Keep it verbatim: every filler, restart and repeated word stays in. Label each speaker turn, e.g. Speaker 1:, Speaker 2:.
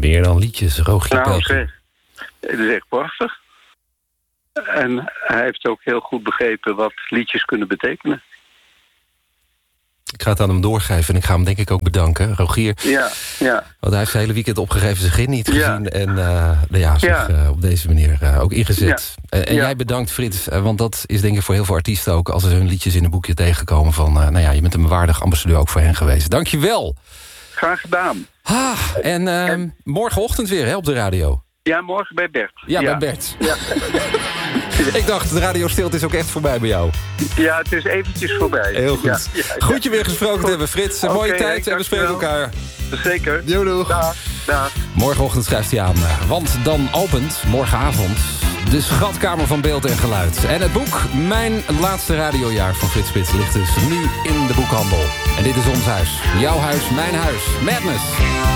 Speaker 1: Meer dan liedjes, Rogier
Speaker 2: Nou,
Speaker 1: Pelgrim.
Speaker 2: zeg, het is echt prachtig. En hij heeft ook heel goed begrepen wat liedjes kunnen betekenen.
Speaker 1: Ik ga het aan hem doorgeven en ik ga hem denk ik ook bedanken. Rogier,
Speaker 2: Ja, ja.
Speaker 1: want hij heeft het hele weekend opgegeven, zijn gin niet gezien.
Speaker 2: Ja.
Speaker 1: En uh, nou ja, zich
Speaker 2: Ja.
Speaker 1: uh, op deze manier uh, ook ingezet.
Speaker 2: Ja.
Speaker 1: Uh, en
Speaker 2: Ja.
Speaker 1: jij bedankt, Frits. Uh, want dat is denk ik voor heel veel artiesten ook, als ze hun liedjes in een boekje tegenkomen van, uh, nou ja, je bent een waardig ambassadeur ook voor hen geweest. Dank je wel.
Speaker 2: Graag gedaan.
Speaker 1: Ah, en, uh,
Speaker 2: En-
Speaker 1: morgenochtend weer hè, op de radio.
Speaker 2: Ja, morgen bij Bert.
Speaker 1: Ja,
Speaker 2: ja.
Speaker 1: bij Bert.
Speaker 2: Ja.
Speaker 1: Ik dacht, de radiostilte is ook echt voorbij bij jou.
Speaker 2: Ja, het is eventjes voorbij.
Speaker 1: Heel goed.
Speaker 2: Ja, ja, ja.
Speaker 1: Goed je weer gesproken te hebben, Frits. Een
Speaker 2: Oké,
Speaker 1: mooie tijd
Speaker 2: Henk,
Speaker 1: en we spreken
Speaker 2: dankjewel.
Speaker 1: elkaar.
Speaker 2: Zeker.
Speaker 1: Jo, doeg.
Speaker 2: Dag. Dag.
Speaker 1: Morgenochtend schrijft hij aan, uh, want dan opent morgenavond de Schatkamer van Beeld en Geluid. En het boek Mijn Laatste Radiojaar van Frits Spits ligt dus nu in de boekhandel. En dit is ons huis. Jouw huis, mijn huis. Madness.